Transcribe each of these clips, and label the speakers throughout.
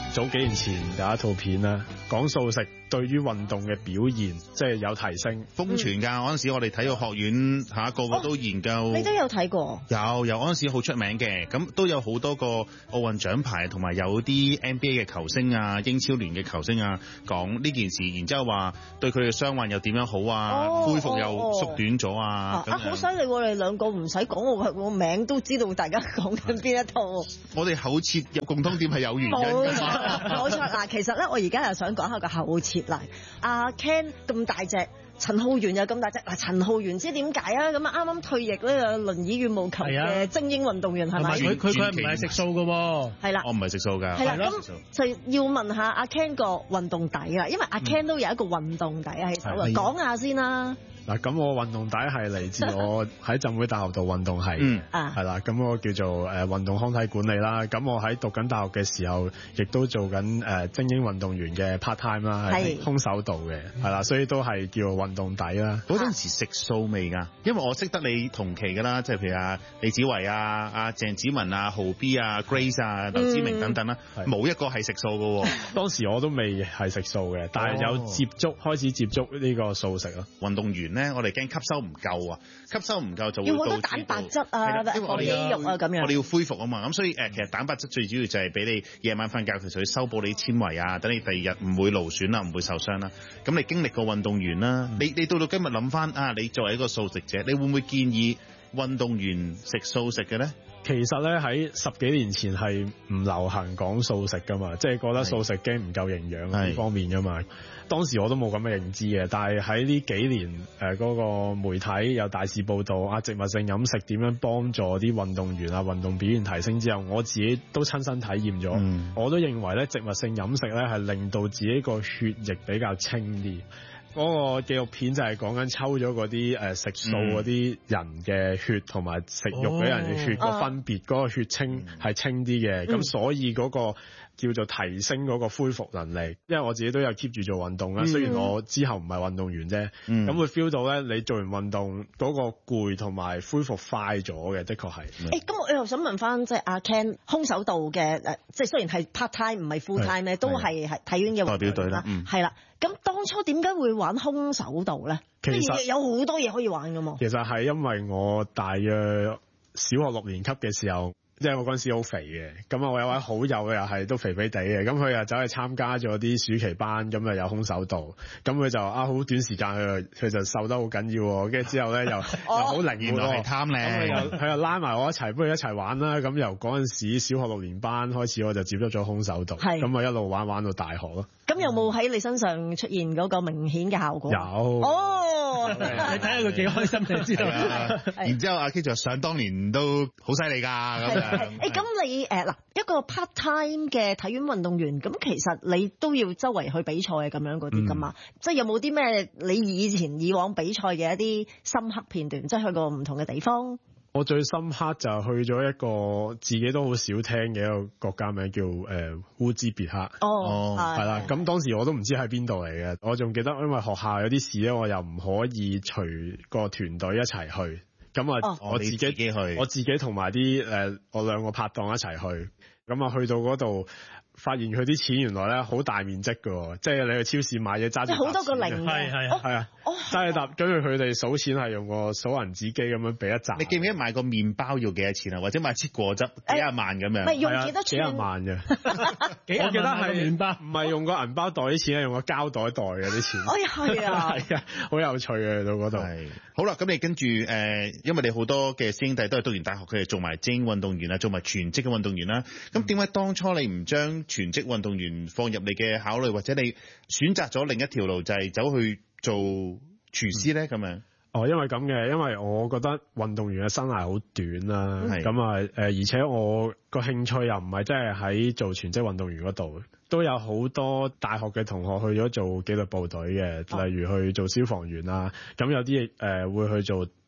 Speaker 1: 早幾年前有一套片啦，講素食對於運動嘅表現即係有提升，
Speaker 2: 瘋傳㗎。嗰陣時我哋體育學院個個都研究。
Speaker 3: 你都有睇過？有
Speaker 2: 嗰陣時好出名嘅，咁都有好多個奧運獎牌，同埋有啲 NBA 嘅球星啊、英超聯嘅球星啊講呢件事，然之後話對佢嘅傷患又點樣好啊，恢復又縮短咗啊。
Speaker 3: 好犀利喎！你兩個唔使講我名都知道大家講緊邊一套。
Speaker 2: 我哋口切有共通點係有原因㗎嘛。
Speaker 3: 冇錯嗱，其實咧，我而家又想講下個後設嚟。阿 Ken 咁大隻，陳浩源又咁大隻。嗱，陳浩源知點解啊？咁啱啱退役咧，輪椅羽毛球嘅精英運動員係咪？
Speaker 4: 佢唔係食素㗎喎。係啦，
Speaker 2: 我唔係食素㗎。
Speaker 3: 係啦，咁就要問下阿 Ken 個運動底啦，因為阿 Ken 都有一個運動底喺手啊，講下先啦。
Speaker 1: 嗱，咁我運動底係嚟自我喺浸會大學度運動系，係啦，咁我叫做運動康體管理啦。咁我喺讀緊大學嘅時候，亦都做緊精英運動員嘅 part time 啦，係空手道嘅，係啦，所以都係叫運動底啦。
Speaker 2: 嗰陣時食素未㗎？因為我識得你同期㗎啦，即係譬如李子維啊、鄭子文啊、豪 B 啊、Grace 啊、劉志明等等啦，冇一個係食素㗎喎。
Speaker 1: 當時我都未係食素嘅，但係有開始接觸呢個素食咯。
Speaker 2: 運動員咧，我哋驚吸收唔夠啊，吸收唔夠就會
Speaker 3: 要好多蛋白質啊，放肌肉啊咁樣。
Speaker 2: 我哋要恢復啊嘛，咁所以其實蛋白質最主要就係俾你夜晚瞓覺，其實去修補你纖維啊，等你第二日唔會勞損啦，唔會受傷啦。咁你經歷過運動員啦，你到今日諗翻啊，你作為一個素食者，你會唔會建議運動員食素食嘅咧？
Speaker 1: 其實咧喺10幾年前係唔流行講素食噶嘛，即係覺得素食驚唔夠營養呢方面噶嘛。當時我都冇咁嘅認知嘅，但係喺呢幾年嗰個媒體有大肆報導植物性飲食點樣幫助啲運動員啊運動表現提升之後，我自己都親身體驗咗。我都認為咧植物性飲食咧係令到自己個血液比較清啲。嗰個紀錄片就係講緊抽咗嗰啲食素嗰啲人嘅血同埋食肉嗰啲人嘅血個分別，嗰個血清係清啲嘅，咁所以嗰個叫做提升嗰個恢復能力。因為我自己都有 keep 住做運動啦，雖然我之後唔係運動員啫，咁會 feel 到咧你做完運動嗰個攰同埋恢復快咗嘅，的確係。
Speaker 3: 咁我又想問翻即係阿 Ken 空手道嘅即係雖然係 part time 唔係 full time 咧，都係體院嘅
Speaker 2: 代表隊啦，
Speaker 3: 係啦。咁當初點解會玩空手道咧？其實有好多嘢可以玩噶嘛。其實
Speaker 1: 係因為我大約小學6年級嘅時候。即係我嗰陣時好肥嘅，咁啊我有位好友又係都肥肥地嘅，咁佢又走去參加咗啲暑期班，咁啊有空手道，咁佢就好短時間佢就瘦得好緊要，跟住之後咧又好靈活，
Speaker 2: 原來係貪靚，
Speaker 1: 佢又拉埋我一齊，不如一齊玩啦。咁由嗰陣時小學6年班開始，我就接觸咗空手道，咁啊一路玩到大學咯。
Speaker 3: 咁有冇喺你身上出現嗰個明顯嘅效果？
Speaker 1: 有。
Speaker 4: 你睇下佢幾開心就知道。
Speaker 2: 然之後阿 K 就想當年都好犀利㗎咁樣。
Speaker 3: 咁你嗱一個 part time 嘅體院運動員，咁其實你都要周圍去比賽咁樣嗰啲㗎嘛？即係有冇啲咩你以往比賽嘅一啲深刻片段，即係去過唔同嘅地方？
Speaker 1: 我最深刻就去咗一個自己都好少聽嘅一個國家名叫烏茲別克。係啦。咁當時我都唔知喺邊度嚟嘅，我仲記得因為學校有啲事咧，我又唔可以隨個團隊一齊去。咁啊，我自己去，我自己同埋啲我兩個拍檔一齊去，咁啊去到嗰度，發現佢啲錢原來咧好大面積㗎，即係你去超市買嘢揸住好多個零，係啊，揸住沓，跟住佢哋數錢係用個數銀紙機咁樣俾一紮。你記唔記得買個麵包要幾多錢啊？或者買支果汁幾廿萬咁樣？
Speaker 3: 唔係用幾多錢？
Speaker 1: 幾廿萬嘅，我記得係麵包，唔係用個銀包袋啲錢，係用個膠袋袋嘅啲錢。係啊，係啊，好有趣嘅到嗰度。
Speaker 2: 好啦，咁你跟住因為你好多嘅師兄弟都係讀完大學，佢哋做埋精英運動員啊，做埋全職嘅運動員啦。咁點解當初你唔將全職運動員放入你嘅考慮，或者你選擇咗另一條路，就係走去做廚師咧？咁樣
Speaker 1: 因為咁嘅，因為我覺得運動員嘅生涯好短啦，咁啊而且我個興趣又唔係真係喺做全職運動員嗰度，都有好多大學嘅同學去咗做紀律部隊嘅，例如去做消防員啊，咁有啲會去做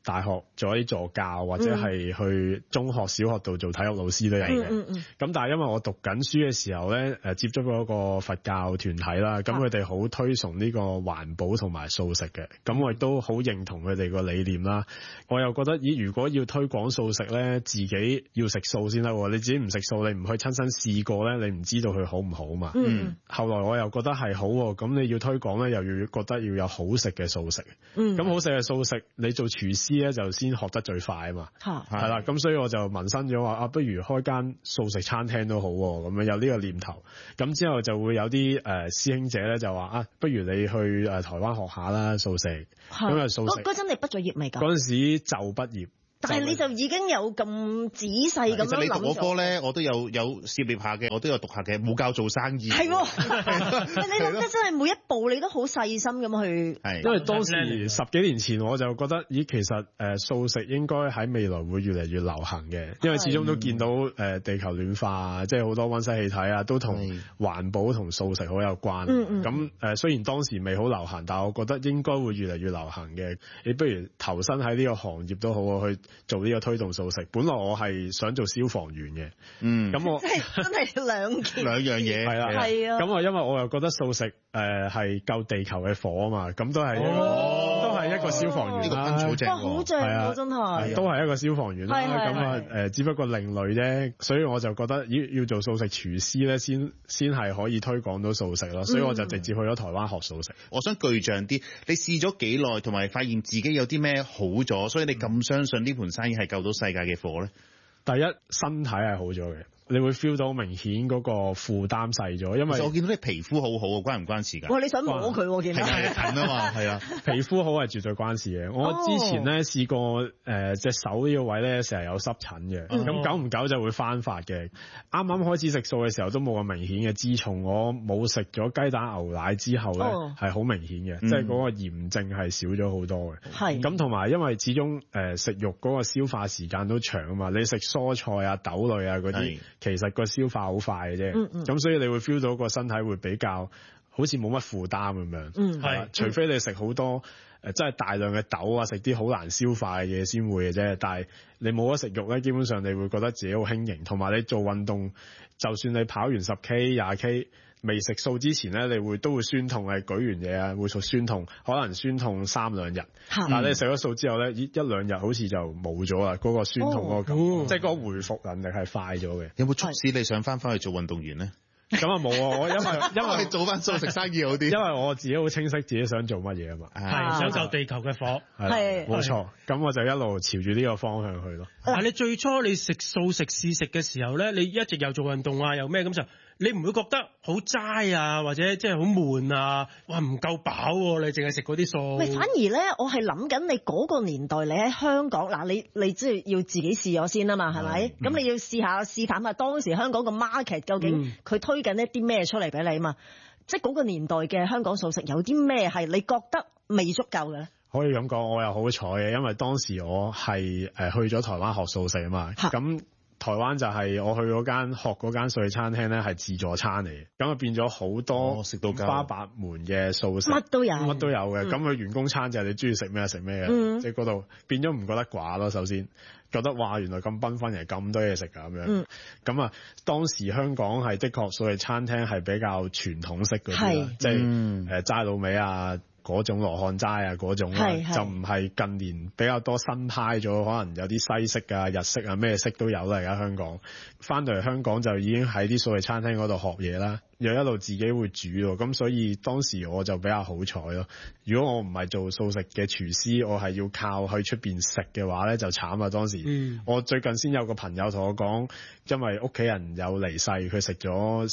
Speaker 1: 大學做一啲助教，或者係去中學、小學度做體育老師都有嘅。咁但係因為我讀緊書嘅時候咧，接觸咗一個佛教團體啦，咁佢哋好推崇呢個環保同埋素食嘅，咁我亦都好認同佢哋個理念啦。我又覺得如果要推廣素食咧，自己要食素先得喎。你自己唔食素，你唔去親身試過咧，你唔知道佢好唔好嘛。後來我又覺得係好喎，咁你要推廣咧，又要覺得要有好食嘅素食。咁好食嘅素食，你做廚師咧就先學得最快啊嘛。係啦，咁所以我就萌生咗話不如開間素食餐廳都好喎，咁樣有呢個念頭。咁之後就會有啲師兄姐咧就話不如你去台灣學下啦素食。咁啊素食。嗰陣你畢咗業未㗎？嗰陣時就畢業。
Speaker 3: 但係你就已經有咁仔細咁樣諗咗。其實你讀
Speaker 2: 嗰科咧，我都有涉獵下嘅，我都有讀下嘅，冇教做生意。
Speaker 3: 係喎，你諗得真係每一步你都好細心咁去。
Speaker 1: 因為當時10幾年前我就覺得，其實素食應該喺未來會越嚟越流行嘅，因為始終都見到地球暖化，即係好多溫室氣體啊，都同環保同素食好有關。咁雖然當時未好流行，但係我覺得應該會越嚟越流行嘅。你不如投身喺呢個行業都好去做呢個推動素食。本來我係想做消防員嘅，咁我
Speaker 3: 真係兩
Speaker 2: 樣嘢
Speaker 1: 係啦，
Speaker 3: 係啊。
Speaker 1: 咁因為我又覺得素食係救地球嘅火啊嘛，咁都係一個消防員啦，
Speaker 2: 好正，
Speaker 3: 好正啊，真係
Speaker 1: 都係一個消防員啦。咁只不過另類啫，所以我就覺得要做素食廚師咧，先係可以推廣到素食咯。所以我就直接去咗台灣學素食。
Speaker 2: 我想具象啲，你試咗幾耐，同埋發現自己有啲咩好咗，所以你咁相信呢盤生意係救到世界嘅火咧？
Speaker 1: 第一，身體係好咗嘅。你會 feel 到明顯嗰個負擔細咗，因為
Speaker 2: 我見到你皮膚好好啊，關唔關事㗎？
Speaker 3: 哇！你想摸佢喎，見到
Speaker 2: 係近啊嘛，係啊，
Speaker 1: 皮膚好係絕對關事嘅。我之前咧試過隻手呢個位咧成日有濕疹嘅，咁久唔久就會翻發嘅。啱啱開始食素嘅時候都冇咁明顯嘅，自從我冇食咗雞蛋牛奶之後咧係好明顯嘅，即係嗰個炎症係少咗好多嘅。係咁同埋因為始終食肉嗰個消化時間都長啊嘛，你食蔬菜啊、豆類啊嗰啲。其實個消化好快嘅啫，咁所以你會 feel 到個身體會比較好似冇乜負擔咁樣，係除非你食好多真係大量嘅豆啊，食啲好難消化嘅嘢先會嘅啫。但係你冇得食肉咧，基本上你會覺得自己好輕盈，同埋你做運動，就算你跑完10K、20K，未食素之前咧，你都會酸痛，係舉完嘢啊會酸痛，可能酸痛3-2日。但係你食咗素之後咧，1-2日好似就冇咗啦，嗰個酸痛嗰個感覺，即係嗰個回復能力係快咗嘅。
Speaker 2: 有冇促使你想翻去做運動員咧？
Speaker 1: 咁啊冇啊，我因為
Speaker 2: 你做翻素食生意好啲，
Speaker 1: 因為我自己好清晰自己想做乜嘢啊嘛，
Speaker 4: 係想救地球嘅火，
Speaker 1: 係冇錯。咁我就一路朝住呢個方向去咯。
Speaker 4: 但你最初你食素食試食嘅時候咧，你一直又做運動啊，又咩咁就？你唔會覺得好齋啊，或者即係好悶啊？哇，唔夠飽喎！你淨係食嗰啲素。
Speaker 3: 喂，反而咧，我係諗緊你嗰個年代，你喺香港嗱，你即係要自己試咗先啊嘛，係咪？咁你要試探下當時香港個 market 究竟佢推緊一啲咩出嚟俾你嘛？即係嗰個年代嘅香港素食有啲咩係你覺得未足夠嘅咧？
Speaker 1: 可以咁講，我又好彩嘅，因為當時我係去咗台灣學素食啊嘛，咁。台灣就係我去學嗰間素食餐廳咧，係自助餐嚟嘅，咁啊變咗好多食到五花八門嘅素食，
Speaker 3: 乜都有
Speaker 1: 嘅。咁佢員工餐就係你中意食咩食咩嘅，即係嗰度變咗唔覺得寡咯。首先覺得哇，原來咁繽紛，咁多嘢食㗎咁樣。咁啊，當時香港係的確素食餐廳係比較傳統式嗰啲啦，即係齋老味啊。嗰種羅漢齋啊，嗰種就唔係近年比較多新派咗，可能有啲西式啊、日式啊，咩式都有啦。而家香港翻到嚟香港就已經喺啲素食餐廳嗰度學嘢啦，又一路自己會煮咯。咁所以當時我就比較好彩咯。如果我唔係做素食嘅廚師，我係要靠去出邊食嘅話咧，就慘啦。當時我最近先有個朋友同我講，因為屋企人有離世，佢食咗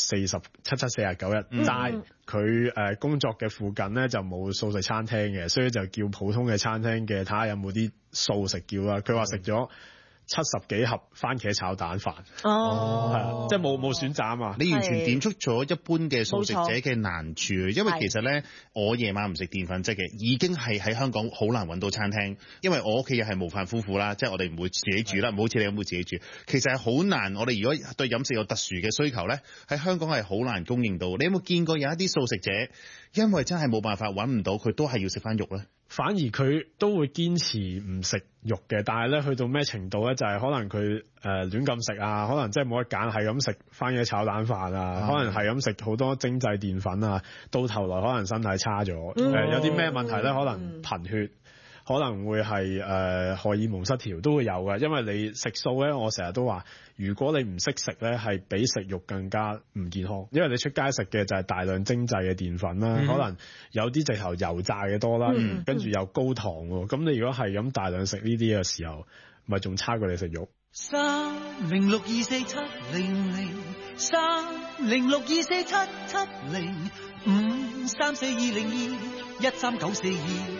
Speaker 1: 47-49日齋，佢工作嘅附近咧就冇素食餐廳嘅，所以就叫普通嘅餐廳嘅，睇下有冇啲素食叫啦。佢話食咗70幾盒番茄炒蛋飯，即係冇選擇啊嘛！
Speaker 2: 你完全點出咗一般嘅素食者嘅難處，因為其實咧，我夜晚唔食澱粉質嘅，已經係喺香港好難揾到餐廳，因為我屋企又係無飯夫婦啦，即係我哋唔會自己煮啦，唔好似你咁會自己煮。其實係好難，我哋如果對飲食有特殊嘅需求咧，喺香港係好難供應到。你有冇見過有一啲素食者，因為真係冇辦法揾唔到，佢都係要食翻肉咧？
Speaker 1: 反而佢都會堅持唔食肉嘅，但係咧去到咩程度咧？就係可能佢亂咁食啊，可能即係冇得揀，係咁食番茄炒蛋飯啊，可能係咁食好多精製澱粉啊，到頭來可能身體差咗，有啲咩問題咧？可能貧血。可能會係荷爾蒙失調都會有嘅，因為你食素咧，我成日都話，如果你唔識食咧，係比食肉更加唔健康，因為你出街食嘅就係大量精製嘅澱粉啦，可能有啲直頭油炸嘅多啦，跟住又高糖喎，咁你如果係咁大量食呢啲嘅時候，咪仲差過你食肉。
Speaker 5: 306247700，3042021394213942。